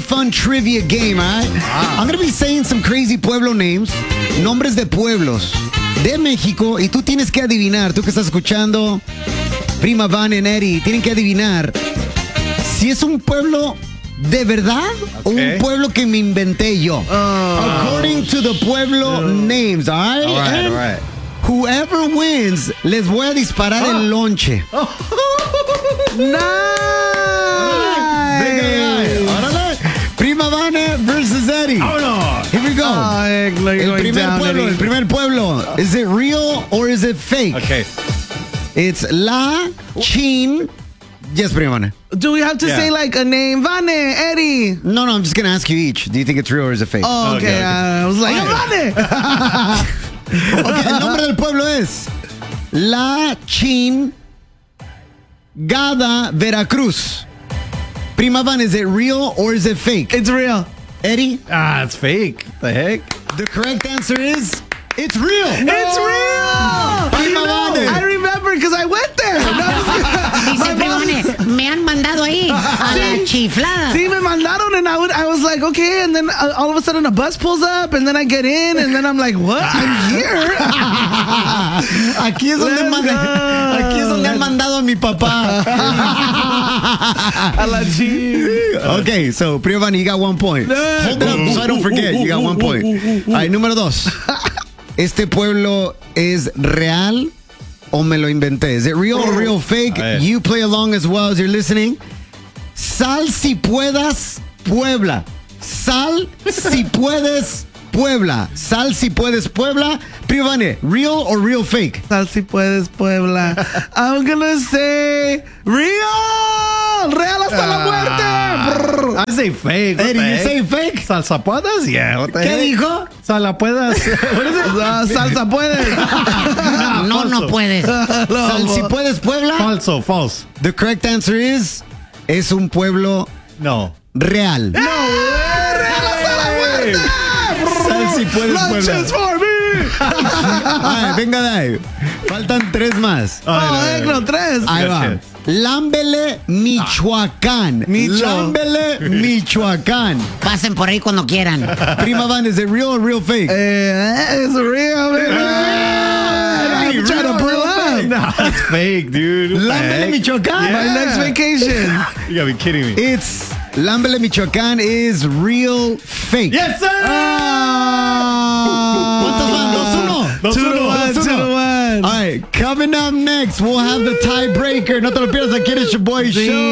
fun trivia game, all right? I'm going to be saying some crazy pueblo names, nombres de pueblos de México, y tú tienes que adivinar, tú que estás escuchando, Prima Van and Eddie, tienen que adivinar si es un pueblo de verdad o un pueblo que me inventé yo. According to the pueblo names, all right? All right. Whoever wins, les voy a disparar el lonche. Nice. Prima Vane versus Eddie. Here we go. El primer pueblo. Is it real or is it fake? Okay. It's La Chin. Yes, Prima Vane. Do we have to say like a name? Vane, Eddie. No, I'm just going to ask you each. Do you think it's real or is it fake? Oh, okay. I was like, Vane. Okay, el nombre del pueblo es La Chingada, Veracruz. Prima Van, is it real or is it fake? It's real. Eddie? It's fake. The heck? The correct answer is it's real. It's real. Prima Van. I remember because I went there. Dice Primone, me han mandado ahí a la chiflada. Sí, me mandaron and I was like, okay, and then all of a sudden a bus pulls up and then I get in and then I'm like, what? I'm here. Aquí es donde han mandado a mi papá. A la chiflada. Okay, so Prima Van, you got 1 point. Hold it up so I don't forget. You got 1 point. All right, número 2. ¿Este pueblo es real o me lo inventé? Is it real or real fake? You play along as well as you're listening. Sal si puedas, Puebla. Sal si puedes, Puebla. Sal si puedes, Puebla. Prima Vane, real or real fake? Sal si puedes, Puebla. I'm gonna say real. Real hasta la muerte. I say fake. Eddie, you say fake? ¿Salsapuedas? Yeah. What the ¿Qué heck? dijo? ¿Salapuedas? What is it? Salsa puedes. No puedes. Sal si puedes, Puebla. False. The correct answer is es un pueblo No. real. Real hasta la muerte. Sal si puedes, Puebla. Lunches for me. Ay, venga de ahí. Faltan 3 más. No, 3. Ahí va. Lámbele, Michoacán. Lámbele, Michoacán. Pasen por ahí cuando quieran. Prima Van, is it real or real fake? It's real, baby. I'm trying to pull up. No, it's fake, dude. Lámbele, Michoacán. My next vacation. You gotta be kidding me. It's Lámbele, Michoacán is real fake. Yes, sir! ¿Cuántos van? 2-1. 2-1. All right, coming up next, we'll have the tiebreaker. No te lo pierdas, aquí en el Boy Show.